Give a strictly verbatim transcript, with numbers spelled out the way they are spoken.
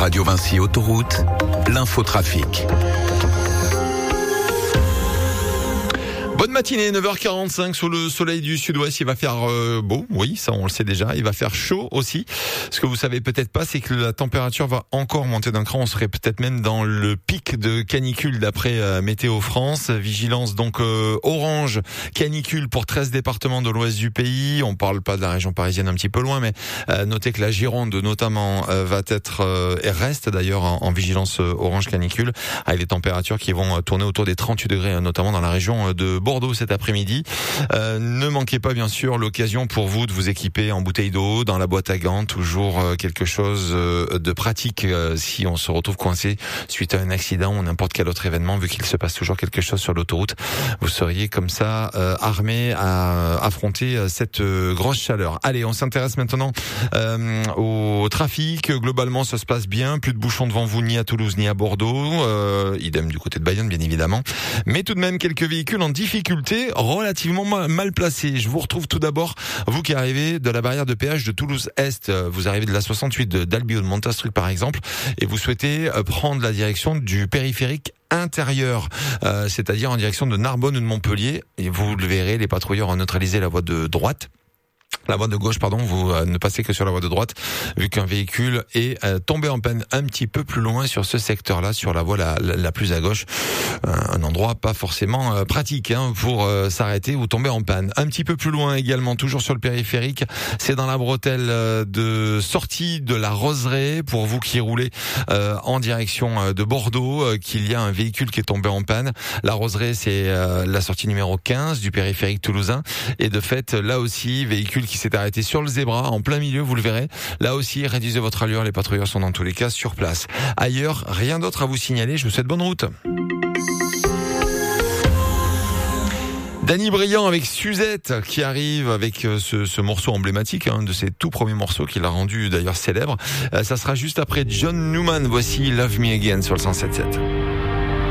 Radio Vinci Autoroute, l'infotrafic. Bonne matinée, neuf heures quarante-cinq sous le soleil du sud-ouest. Il va faire euh, beau, oui, ça on le sait déjà. Il va faire chaud aussi. Ce que vous savez peut-être pas, c'est que la température va encore monter d'un cran. On serait peut-être même dans le pic de canicule d'après euh, Météo France. Vigilance donc euh, orange, canicule pour treize départements de l'ouest du pays. On parle pas de la région parisienne, un petit peu loin, mais euh, notez que la Gironde notamment euh, va être euh, et reste d'ailleurs en, en vigilance euh, orange canicule, avec des températures qui vont tourner autour des trente-huit degrés, hein, notamment dans la région de Bordeaux cet après-midi. Euh, ne manquez pas bien sûr l'occasion pour vous de vous équiper en bouteille d'eau, dans la boîte à gants, toujours euh, quelque chose euh, de pratique euh, si on se retrouve coincé suite à un accident ou n'importe quel autre événement, vu qu'il se passe toujours quelque chose sur l'autoroute. Vous seriez comme ça euh, armé à affronter euh, cette euh, grosse chaleur. Allez, on s'intéresse maintenant euh, au trafic. Globalement, ça se passe bien. Plus de bouchons devant vous, ni à Toulouse, ni à Bordeaux. Euh, idem du côté de Bayonne, bien évidemment. Mais tout de même, quelques véhicules en difficulté, relativement mal placés. Je vous retrouve tout d'abord, vous qui arrivez de la barrière de péage de Toulouse-Est. Vous arrivez de la soixante-huit d'Albi ou de Montastruc par exemple, et vous souhaitez prendre la direction du périphérique intérieur, euh, c'est-à-dire en direction de Narbonne ou de Montpellier. Et vous le verrez, les patrouilleurs ont neutralisé la voie de droite. La voie de gauche, pardon, vous euh, ne passez que sur la voie de droite, vu qu'un véhicule est euh, tombé en panne un petit peu plus loin sur ce secteur-là, sur la voie la, la, la plus à gauche. Euh, un endroit pas forcément euh, pratique hein, pour euh, s'arrêter ou tomber en panne. Un petit peu plus loin également, toujours sur le périphérique, c'est dans la bretelle euh, de sortie de la Roseraie, pour vous qui roulez euh, en direction euh, de Bordeaux, euh, qu'il y a un véhicule qui est tombé en panne. La Roseraie, c'est euh, la sortie numéro quinze du périphérique toulousain, et de fait, là aussi, véhicule qui s'est arrêté sur le zébra, en plein milieu, vous le verrez. Là aussi, réduisez votre allure, les patrouilleurs sont dans tous les cas sur place. Ailleurs, rien d'autre à vous signaler, je vous souhaite bonne route. Dany Briand avec Suzette qui arrive avec ce, ce morceau emblématique, hein, de ses tout premiers morceaux qu'il a rendu d'ailleurs célèbre. Euh, ça sera juste après John Newman. Voici Love Me Again sur le cent sept sept.